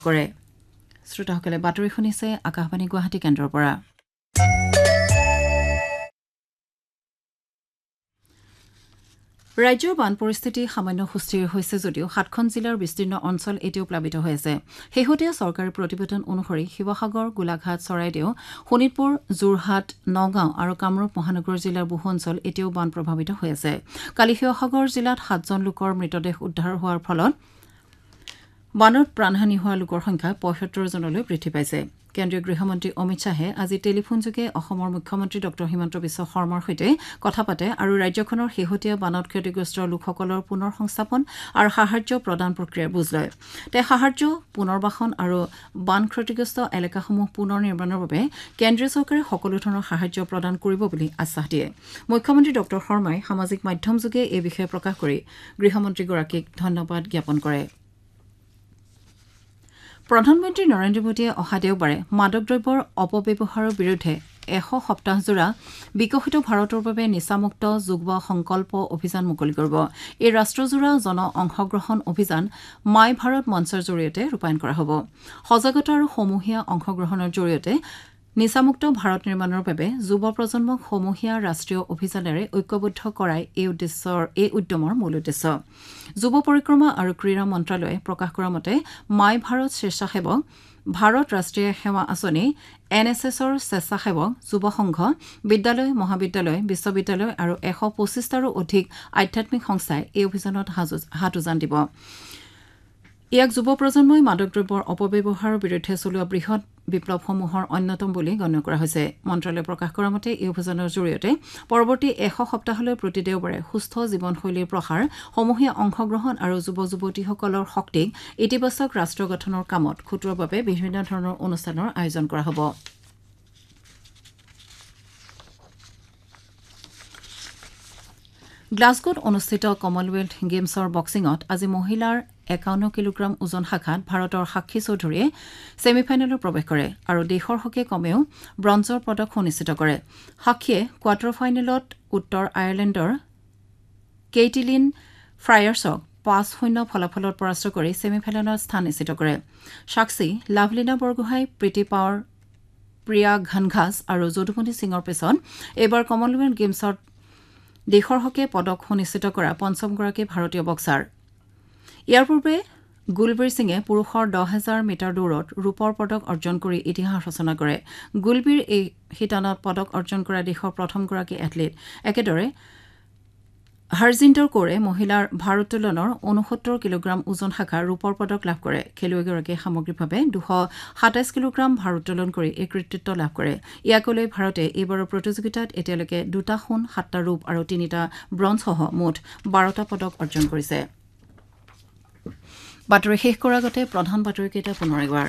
কৰে শ্ৰোতাসকলে বাতৰি শুনিছে আকাশবাণী গুৱাহাটী কেন্দ্ৰৰ পৰা ৰাজ্যৰ বান পৰিস্থিতি সামান্য সুস্থিৰ হৈছে যদিও ৭খন জিলাৰ বিস্তীৰ্ণ অঞ্চল এতিয়াও প্লাবিত হৈ আছে শেহতীয়া চৰকাৰী প্ৰতিবেদন অনুসৰি শিৱসাগৰ গোলাঘাট চৰাইদেউ শোণিতপুৰ যোৰহাট নগাঁও আৰু কামৰূপ মহানগৰ জিলাৰ বহু অঞ্চল এতিয়াও বান প্ৰভাৱিত হৈ আছে কালি শিৱসাগৰ জিলাত ৭জন লোকৰ মৃতদেহ উদ্ধাৰ হোৱাৰ ফলত বানত প্ৰাণহানি হোৱা লোকৰ সংখ্যা ৭৫ জনলৈ বৃদ্ধি পাইছে কেন্দ্ৰীয় গৃহমন্ত্ৰী অমিত শ্বাহে আজি টেলিফোনযোগে অসমৰ মুখ্যমন্ত্ৰী ডক্টৰ হিমন্ত বিশ্ব শৰ্মাৰ সৈতে কথা পাতে আৰু ৰাজ্যখনৰ শেহতীয়া বানত ক্ষতিগ্ৰস্ত লোকসকলৰ পুনৰ সংস্থাপন আৰু সাহায্য প্ৰদান প্ৰক্ৰিয়াৰ বুজ লয় তেওঁ সাহায্য পুনৰ্বাসন আৰু বান ক্ষতিগ্ৰস্ত এলেকাসমূহ পুনৰ নিৰ্মাণৰ বাবে কেন্দ্ৰীয় চৰকাৰে সকলো ধৰণৰ সাহায্য প্ৰদান কৰিব বুলি আশ্বাস দিয়ে মুখ্যমন্ত্ৰী ডক্টৰ শৰ্মাই সামাজিক মাধ্যমযোগে এই বিষয়ে প্ৰকাশ কৰি গৃহমন্ত্ৰীগৰাকীক ধন্যবাদ জ্ঞাপন কৰে প্ৰধানমন্ত্ৰী নৰেন্দ্ৰ মোদীয়ে অহা দেওবাৰে মাদক দ্ৰব্যৰ অপব্যৱহাৰৰ বিৰুদ্ধে ১০০ সপ্তাহজোৰা বিকশিত ভাৰতৰ বাবে নিচামুক্ত যুৱ সংকল্প অভিযান মুকলি কৰিব এই ৰাষ্ট্ৰজোৰা জন অংশগ্ৰহণ অভিযান মাই ভাৰত মঞ্চৰ জৰিয়তে ৰূপায়ণ কৰা হ'ব সজাগতা আৰু সমূহীয়া অংশগ্ৰহণৰ জৰিয়তে নিচামুক্ত ভাৰত নিৰ্মাণৰ বাবে যুৱ প্ৰজন্মক সমূহীয়া ৰাষ্ট্ৰীয় অভিযানেৰে ঐক্যবদ্ধ কৰাই এই উদ্যমৰ মূল উদ্দেশ্য যুৱ পৰিক্ৰমা আৰু ক্ৰীড়া মন্ত্ৰালয়ে প্ৰকাশ কৰা মতে মাই ভাৰত স্বেচ্ছাসেৱক ভাৰত ৰাষ্ট্ৰীয় সেৱা আঁচনি NSSৰ স্বেচ্ছাসেৱক যুৱ সংঘ বিদ্যালয় মহাবিদ্যালয় বিশ্ববিদ্যালয় আৰু ১২৫টাৰো অধিক আধ্যাত্মিক সংস্থাই এই অভিযানত হাত উজান দিব ইয়াক যুৱ প্ৰজন্মই মাদক দ্ৰব্যৰ অপব্যৱহাৰৰ বিৰুদ্ধে চলোৱা বৃহৎ বিপ্লৱসমূহৰ অন্যতম বুলি গণ্য কৰা হৈছে মন্ত্ৰালয়ে প্ৰকাশ কৰা মতে এই অভিযানৰ জৰিয়তে পৰৱৰ্তী ১০০ সপ্তাহলৈ প্ৰতি দেওবাৰে সুস্থ জীৱনশৈলীৰ প্ৰসাৰ সমূহীয়া অংশগ্ৰহণ আৰু যুৱ যুৱতীসকলৰ শক্তিক ইতিবাচক ৰাষ্ট্ৰ গঠনৰ কামত খটুৱাৰ বাবে বিভিন্ন ধৰণৰ অনুষ্ঠানৰ আয়োজন কৰা হ'ব গ্লাছগোত অনুষ্ঠিত কমনৱেলথ গেমছৰ বক্সিঙত আজি মহিলাৰ ৫১ কিলোগ্ৰাম ওজন শাখাত ভাৰতৰ সাক্ষী চৌধুৰীয়ে ছেমিফাইনেলত প্ৰৱেশ কৰে আৰু দেশৰ হকে কমেও ব্ৰঞ্জৰ পদক সুনিশ্চিত কৰে সাক্ষীয়ে কোৱাৰ্টাৰ ফাইনেলত উত্তৰ আয়াৰলেণ্ডৰ কেইটিলিন ফ্ৰায়াৰ্ছক ৫-০ ফলাফলত পৰাস্ত কৰি ছেমিফাইনেলত স্থান নিশ্চিত কৰে সাক্ষী লাভলীনা বৰগোহাঁই প্ৰীতি পাৱাৰ প্ৰিয়া ঘনঘাছ আৰু যদুমণি সিঙৰ পিছত এইবাৰ কমনৱেলথ গেমছত দেশৰ হকে পদক সুনিশ্চিত কৰা পঞ্চমগৰাকী ভাৰতীয় বক্সাৰ ইয়াৰ পূৰ্বে গুলবীৰ সিঙে পুৰুষৰ ১০,০০০ মিটাৰ দৌৰত ৰূপৰ পদক অৰ্জন কৰি ইতিহাস ৰচনা কৰে গুলবীৰ এই শিতানত পদক অৰ্জন কৰা দেশৰ প্ৰথমগৰাকী এথলীট একেদৰে হৰজিন্দৰ কৌৰে মহিলাৰ ভাৰোত্তোলনৰ ৬৯ কিলোগ্ৰাম ওজন শাখাৰ ৰূপৰ পদক লাভ কৰে খেলুৱৈগৰাকীয়ে সামগ্ৰিকভাৱে ২২৭ কিলোগ্ৰাম ভাৰোত্তোলন কৰি এই কৃতিত্ব লাভ কৰে ইয়াকে লৈ ভাৰতে এইবাৰৰ প্ৰতিযোগিতাত এতিয়ালৈকে ২টা সোণ ৭টা ৰূপ আৰু ৩টা ব্ৰঞ্জসহ মুঠ ১২টা পদক অৰ্জন কৰিছে বাতৰি শেষ কৰাৰ আগতে প্ৰধান বাতৰিকেইটা পুনৰ এবাৰ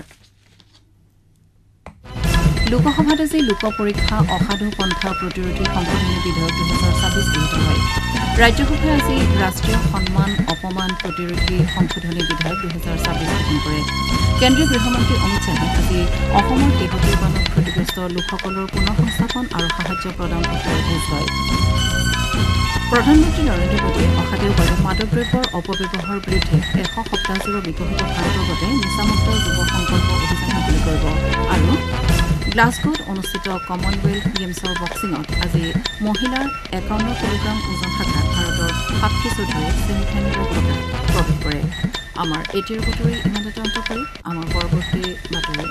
লোকসভাত আজি লোক পৰীক্ষা অসাধু পন্থা প্ৰতিৰোধী সংশোধনী বিধেয়ক ২০২৬ গৃহীত হয় ৰাজ্যসভাই আজি ৰাষ্ট্ৰীয় সন্মান অপমান প্ৰতিৰোধী সংশোধনী বিধেয়ক ২০২৬ গঠন কৰে কেন্দ্ৰীয় গৃহমন্ত্ৰী অমিত শ্বাহে আজি অসমৰ শেহতীয়া বানত ক্ষতিগ্ৰস্ত লোকসকলৰ পুনৰ সংস্থাপন আৰু সাহায্য প্ৰদান প্ৰক্ৰিয়াৰ বুজ লয় প্ৰধানমন্ত্ৰী নৰেন্দ্ৰ মোদীয়ে অহা দেওবাৰে মাদক দ্ৰব্যৰ অপব্যৱহাৰৰ বিৰুদ্ধে ১০০ সপ্তাহজোৰা বিকশিত ভাৰতৰ বাবে নিচামুক্ত যুৱ সংকল্প অভিযান মুকলি কৰিব আৰু গ্লাছগোত অনুষ্ঠিত কমনৱেলথ গেমছৰ বক্সিঙত আজি মহিলাৰ ৫১ কিলোগ্ৰাম ওজন শাখাত ভাৰতৰ সাক্ষী চৌধুৰীয়ে ছেমিফাইনেলত প্ৰৱেশ কৰে আমাৰ এতিয়াৰ বাতৰি ইমানতে অন্ত কৰি আমাৰ পৰৱৰ্তী বাতৰি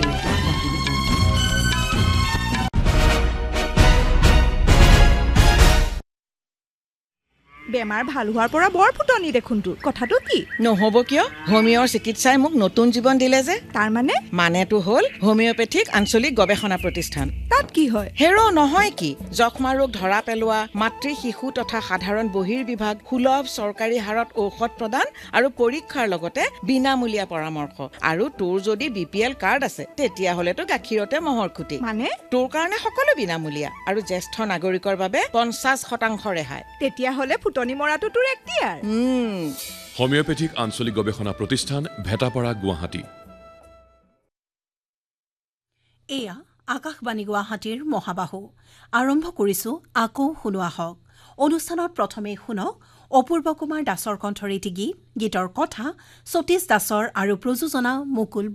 বেমাৰ ভাল হোৱাৰ পৰা বৰ ফুটনি দেখোন তোৰ কথাটো কি নহব কিয় হোমিঅৰ চিকিৎসাই মোক নতুন জীৱন দিলে যে তাৰ মানেটো হ'ল হোমিঅপেথিক আঞ্চলিক গৱেষণা প্ৰতিষ্ঠান তাত কি হয় হেৰ নহয় কি যক্ষ্মা ৰোগ ধৰা পেলোৱা মাতৃ শিশু তথা সাধাৰণ বহিৰ্বিভাগ সুলভ চৰকাৰী হাৰত ঔষধ প্ৰদান আৰু পৰীক্ষাৰ লগতে বিনামূলীয়া পৰামৰ্শ আৰু তোৰ যদি BPL কাৰ্ড আছে তেতিয়া হলেতো গাখীৰতে মহৰ খুঁটি মানে তোৰ কাৰণে সকলো বিনামূলীয়া আৰু জ্যেষ্ঠ নাগৰিকৰ বাবে 50% ৰেহাই তেতিয়া হলে ফুটনি মৰাটো তোৰ এক্টিয়াৰ হোমিঅপেথিক আঞ্চলিক গৱেষণা প্ৰতিষ্ঠান ভেটাপাৰা গুৱাহাটী এয়া আকাশবাণী গুৱাহাটীৰ মহাবাহু আৰম্ভ কৰিছো আকৌ শুনোৱা হওক অনুষ্ঠানত প্ৰথমে শুনক অপূৰ্ব কুমাৰ দাসৰ কণ্ঠৰে এটি গীতৰ কথা সতীশ দাসৰ আৰু প্ৰযোজনা মুকুল